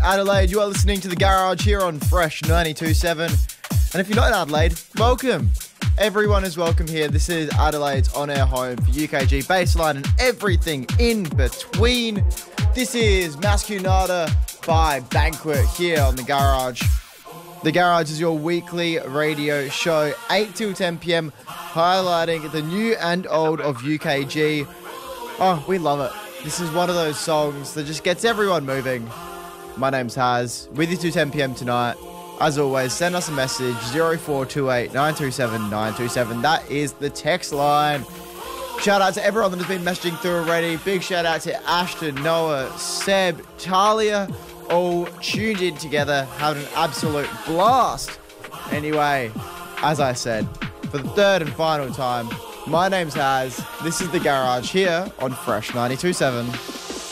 Adelaide. You are listening to The Garage here on Fresh 92.7. And if you're not in Adelaide, welcome. Everyone is welcome here. This is Adelaide's on-air home for UKG Baseline and everything in between. This is Mascunata by Banquet here on The Garage. The Garage is your weekly radio show, 8 till 10 p.m, highlighting the new and old of UKG. Oh, we love it. This is one of those songs that just gets everyone moving. My name's Haz, with you till 10 p.m. tonight. As always, send us a message, 0428 927 927. That is the text line. Shout out to everyone that has been messaging through already. Big shout out to Ashton, Noah, Seb, Talia, all tuned in together, having an absolute blast. Anyway, as I said, for the third and final time, my name's Haz. This is The Garage here on Fresh 92.7.